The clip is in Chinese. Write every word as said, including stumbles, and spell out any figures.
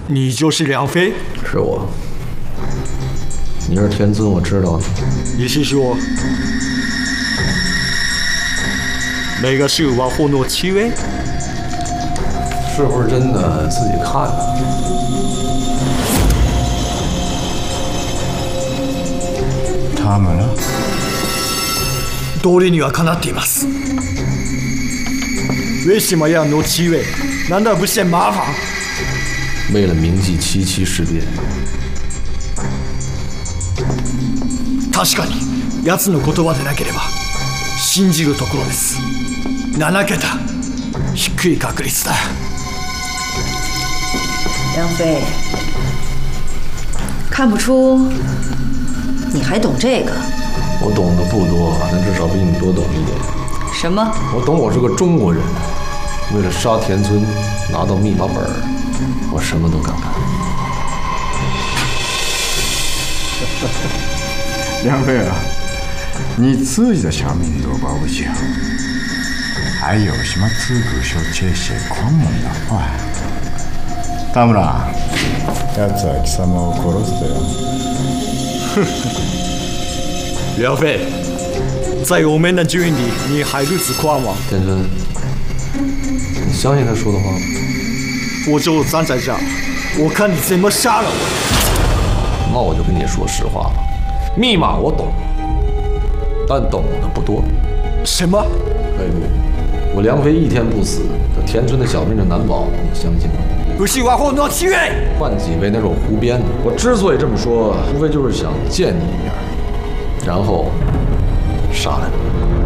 你就是梁飞？ 是我。你是田村，我知道。 你是说那个是瓦霍诺七位？ 是不是真的？自己看啊。 他们呢？ 道理にはかなっています。为什么要挪七位？难道不嫌麻烦？ 为了铭记七七事变。 確かに奴の言葉でなければ信じるところです。なな桁、低い確率だ。 梁飞，看不出你还懂这个。 我懂得不多，但至少比你们多懂一点。 什么？ 我懂，我是个中国人。为了杀田村，拿到密码本，我什么都敢干。 梁飞啊，你自己的小命都保不起，还有什么资格说这些狂妄的话？田村，奴は貴様を殺すだよ。 梁飞，在我们的军里，你还如此狂妄。 田村，你相信他说的话吗？ 我就站在这儿，我看你怎么杀了我。 那我就跟你说实话吧，密码我懂，但懂的不多。 什么？ 黑路，我梁飞一天不死，这田村的小命就难保，你相信吗？ 不是瓦霍诺七位。 换几位那是我胡编的。我之所以这么说，无非就是想见你一面，然后杀了你。